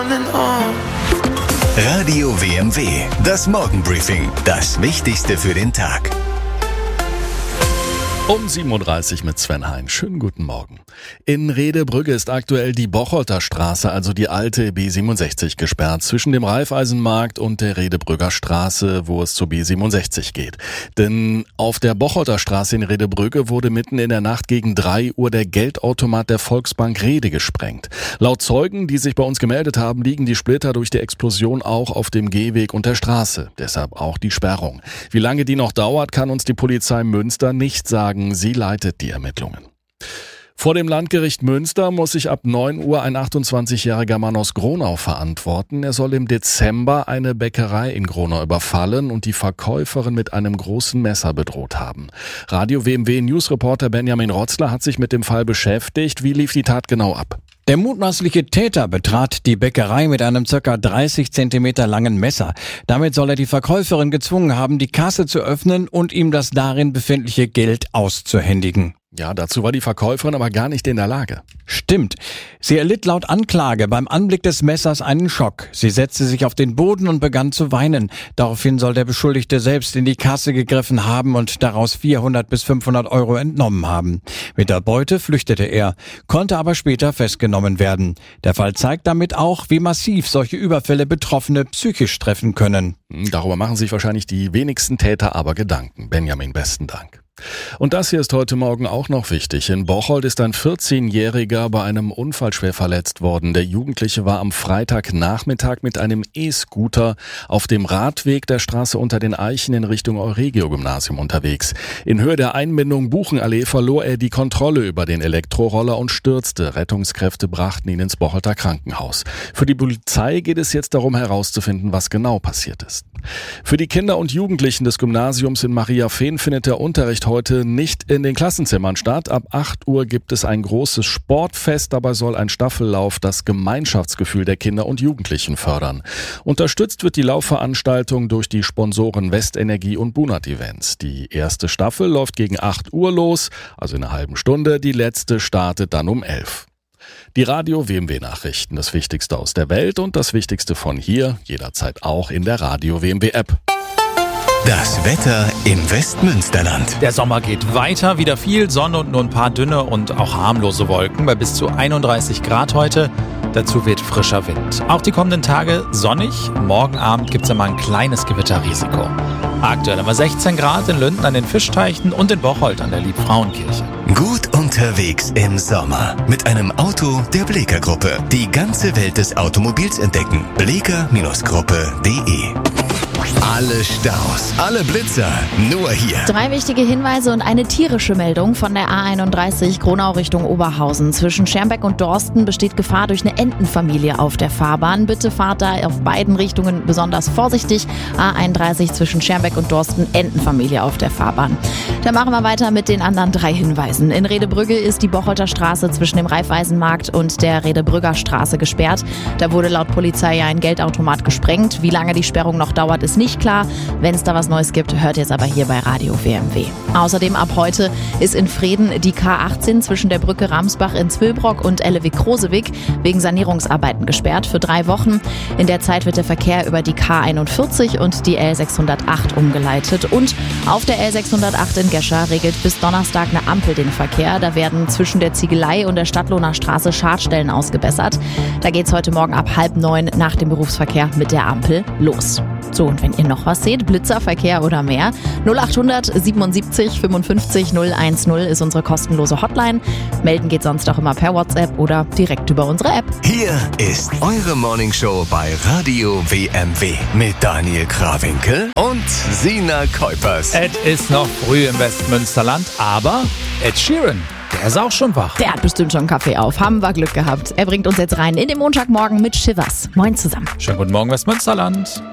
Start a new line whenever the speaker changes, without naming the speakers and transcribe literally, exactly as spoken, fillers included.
Radio W M W, das Morgenbriefing, das Wichtigste für den Tag.
Um sieben Uhr dreißig mit Sven Hein. Schönen guten Morgen. In Rhede-Brügge ist aktuell die Bocholter Straße, also die alte B siebenundsechzig, gesperrt, zwischen dem Raiffeisenmarkt und der Rhede-Brügger Straße, wo es zur B siebenundsechzig geht. Denn auf der Bocholter Straße in Rhede-Brügge wurde mitten in der Nacht gegen drei Uhr der Geldautomat der Volksbank Rhede gesprengt. Laut Zeugen, die sich bei uns gemeldet haben, liegen die Splitter durch die Explosion auch auf dem Gehweg und der Straße. Deshalb auch die Sperrung. Wie lange die noch dauert, kann uns die Polizei Münster nicht sagen. Sie leitet die Ermittlungen. Vor dem Landgericht Münster muss sich ab neun Uhr ein achtundzwanzigjähriger Mann aus Gronau verantworten. Er soll im Dezember eine Bäckerei in Gronau überfallen und die Verkäuferin mit einem großen Messer bedroht haben. Radio W M W Newsreporter Benjamin Rotzler hat sich mit dem Fall beschäftigt. Wie lief die Tat genau ab?
Der mutmaßliche Täter betrat die Bäckerei mit einem ca. dreißig Zentimeter langen Messer. Damit soll er die Verkäuferin gezwungen haben, die Kasse zu öffnen und ihm das darin befindliche Geld auszuhändigen.
Ja, dazu war die Verkäuferin aber gar nicht in der Lage.
Stimmt. Sie erlitt laut Anklage beim Anblick des Messers einen Schock. Sie setzte sich auf den Boden und begann zu weinen. Daraufhin soll der Beschuldigte selbst in die Kasse gegriffen haben und daraus vierhundert bis fünfhundert Euro entnommen haben. Mit der Beute flüchtete er, konnte aber später festgenommen werden. Der Fall zeigt damit auch, wie massiv solche Überfälle Betroffene psychisch treffen können.
Darüber machen sich wahrscheinlich die wenigsten Täter aber Gedanken. Benjamin, besten Dank. Und das hier ist heute Morgen auch noch wichtig. In Bocholt ist ein vierzehnjähriger bei einem Unfall schwer verletzt worden. Der Jugendliche war am Freitagnachmittag mit einem E-Scooter auf dem Radweg der Straße Unter den Eichen in Richtung Euregio-Gymnasium unterwegs. In Höhe der Einbindung Buchenallee verlor er die Kontrolle über den Elektroroller und stürzte. Rettungskräfte brachten ihn ins Bocholter Krankenhaus. Für die Polizei geht es jetzt darum herauszufinden, was genau passiert ist. Für die Kinder und Jugendlichen des Gymnasiums in Mariafehn findet der Unterricht heute nicht in den Klassenzimmern statt. Ab acht Uhr gibt es ein großes Sportfest. Dabei soll ein Staffellauf das Gemeinschaftsgefühl der Kinder und Jugendlichen fördern. Unterstützt wird die Laufveranstaltung durch die Sponsoren Westenergie und Bunat Events. Die erste Staffel läuft gegen acht Uhr los, also in einer halben Stunde. Die letzte startet dann um elf. Die Radio W M W Nachrichten, das Wichtigste aus der Welt und das Wichtigste von hier, jederzeit auch in der Radio W M W App.
Das Wetter im Westmünsterland.
Der Sommer geht weiter, wieder viel Sonne und nur ein paar dünne und auch harmlose Wolken bei bis zu einunddreißig Grad heute. Dazu weht frischer Wind. Auch die kommenden Tage sonnig. Morgen Abend gibt es immer ein kleines Gewitterrisiko. Aktuell immer sechzehn Grad in Lünden an den Fischteichen und in Bocholt an der Liebfrauenkirche.
Gut unterwegs im Sommer mit einem Auto der Bleeker Gruppe. Die ganze Welt des Automobils entdecken. bleeker Gruppe punkt de. Alle Staus, alle Blitzer, nur hier.
Drei wichtige Hinweise und eine tierische Meldung von der A einunddreißig Gronau Richtung Oberhausen. Zwischen Schermbeck und Dorsten besteht Gefahr durch eine Entenfamilie auf der Fahrbahn. Bitte fahrt da auf beiden Richtungen besonders vorsichtig. A einunddreißig zwischen Schermbeck und Dorsten, Entenfamilie auf der Fahrbahn. Dann machen wir weiter mit den anderen drei Hinweisen. In Rhede-Brügge ist die Bocholter Straße zwischen dem Raiffeisenmarkt und der Rhede-Brügger Straße gesperrt. Da wurde laut Polizei ja ein Geldautomat gesprengt. Wie lange die Sperrung noch dauert, ist nicht klar. Wenn es da was Neues gibt, hört ihr es aber hier bei Radio W M W. Außerdem ab heute ist in Vreden die K achtzehn zwischen der Brücke Ramsbach in Zwillbrock und Ellewig-Krosewig wegen Sanierungsarbeiten gesperrt für drei Wochen. In der Zeit wird der Verkehr über die K einundvierzig und die L sechshundertacht umgeleitet. Und auf der L sechshundertacht in Gescher regelt bis Donnerstag eine Ampel den Verkehr. Da werden zwischen der Ziegelei und der Stadtlohner Straße Schadstellen ausgebessert. Da geht es heute Morgen ab halb neun nach dem Berufsverkehr mit der Ampel los. So, und wenn ihr noch was seht, Blitzer, Verkehr oder mehr, null achthundert siebenundsiebzig fünfundfünfzig null eins null ist unsere kostenlose Hotline. Melden geht sonst auch immer per WhatsApp oder direkt über unsere App.
Hier ist eure Morningshow bei Radio W M W mit Daniel Krawinkel und Sina Kuipers.
Es ist noch früh im Westmünsterland, aber Ed Sheeran, der ist auch schon wach.
Der hat bestimmt schon einen Kaffee auf. Haben wir Glück gehabt. Er bringt uns jetzt rein in den Montagmorgen mit Shivers. Moin zusammen.
Schönen guten Morgen, Westmünsterland.